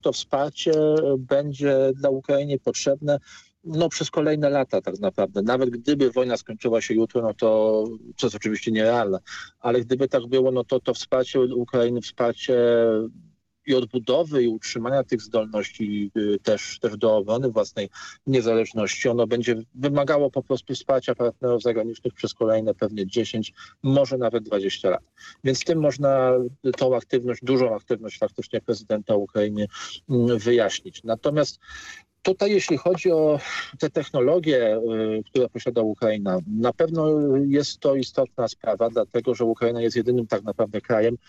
to wsparcie będzie dla Ukrainy potrzebne przez kolejne lata tak naprawdę. Nawet gdyby wojna skończyła się jutro, co jest oczywiście nierealne, ale gdyby tak było, to wsparcie Ukrainy, wsparcie i odbudowy i utrzymania tych zdolności też do obrony własnej niezależności, ono będzie wymagało po prostu wsparcia partnerów zagranicznych przez kolejne pewnie 10, może nawet 20 lat. Więc tym można tą aktywność, dużą aktywność faktycznie prezydenta Ukrainy wyjaśnić. Natomiast tutaj, jeśli chodzi o te technologie, które posiada Ukraina, na pewno jest to istotna sprawa, dlatego że Ukraina jest jedynym tak naprawdę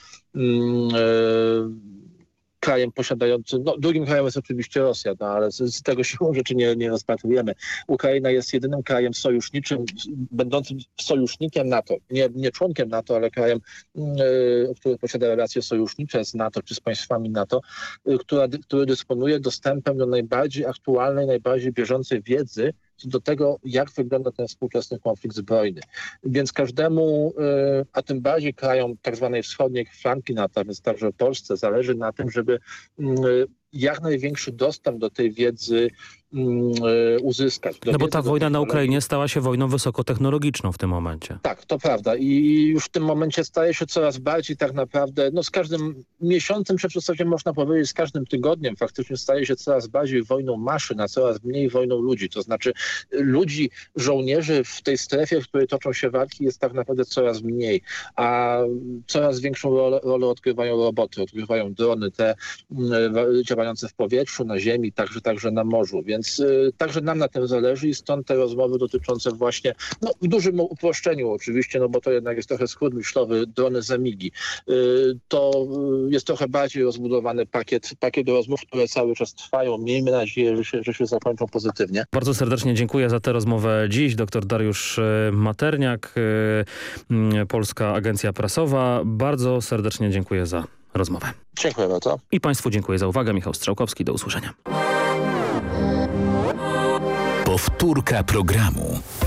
krajem posiadającym, drugim krajem jest oczywiście Rosja, ale z tego siłą rzeczy nie rozpatrujemy. Ukraina jest jedynym krajem sojuszniczym, będącym sojusznikiem NATO, nie członkiem NATO, ale krajem, który posiada relacje sojusznicze z NATO czy z państwami NATO, który dysponuje dostępem do najbardziej aktualnej, najbardziej bieżącej wiedzy do tego, jak wygląda ten współczesny konflikt zbrojny. Więc każdemu, a tym bardziej krajom tak zwanej wschodniej flanki NATO, więc także Polsce, zależy na tym, żeby jak największy dostęp do tej wiedzy uzyskać. Bo ta wojna na Ukrainie stała się wojną wysokotechnologiczną w tym momencie. Tak, to prawda. I już w tym momencie staje się coraz bardziej tak naprawdę, z każdym miesiącem, w zasadzie można powiedzieć, z każdym tygodniem faktycznie staje się coraz bardziej wojną maszyn, a coraz mniej wojną ludzi. To znaczy ludzi, żołnierzy w tej strefie, w której toczą się walki, jest tak naprawdę coraz mniej. A coraz większą rolę odgrywają roboty, odgrywają drony, te działające w powietrzu, na ziemi, także na morzu. Więc także nam na tym zależy i stąd te rozmowy dotyczące właśnie, w dużym uproszczeniu oczywiście, bo to jednak jest trochę skrót myślowy, drony Zamigi. To jest trochę bardziej rozbudowany pakiet rozmów, które cały czas trwają. Miejmy nadzieję, że się zakończą pozytywnie. Bardzo serdecznie dziękuję za tę rozmowę dziś. Dr Dariusz Materniak, Polska Agencja Prasowa. Bardzo serdecznie dziękuję za rozmowę. Dziękuję bardzo. I Państwu dziękuję za uwagę. Michał Strzałkowski, do usłyszenia. Powtórka programu.